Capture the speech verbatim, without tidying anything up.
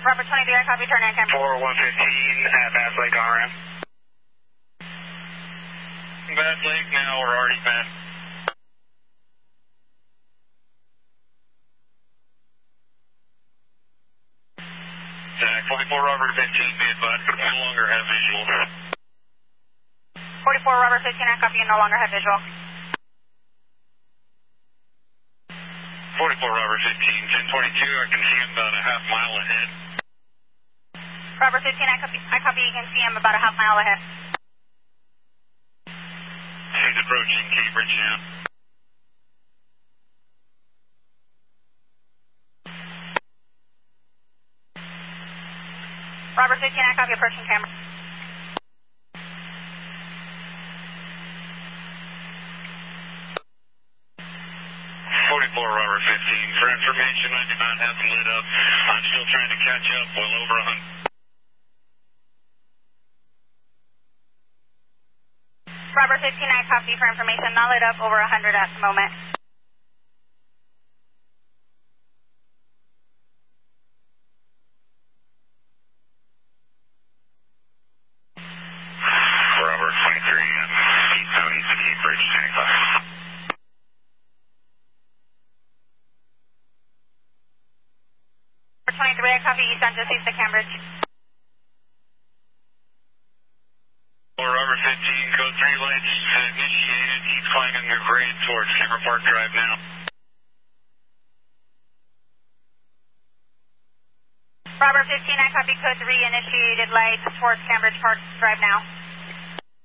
Robert twenty-three, I copy, turn in Cambridge. four one fifteen at Bass Lake on ramp. Bass Lake now, we're already past. Zach, forty-four Robert fifteen, be advised, but no longer have visual. forty-four Robert fifteen, I copy, you no longer have visual. forty-four Robert fifteen, ten twenty-two, I can see him about a half mile ahead. Robert fifteen, I copy, I copy, you can see him about a half mile ahead. He's approaching Cambridge now. Robert fifteen, I copy, approaching Cambridge. forty-four Robert fifteen, for information, I do not have them lit up. I'm still trying to catch up, well over a hundred. Robert fifteen, I copy, for information, not lit up, over one hundred at the moment. Robert twenty-three, East Southeast of Cambridge, twenty-five. Robert twenty-three, I copy, east on just east of Cambridge. Robert fifteen, code three lights initiated. He's climbing the grade towards Camera Park Drive now. Robert fifteen, I copy, code three, initiated lights towards Cambridge Park Drive now.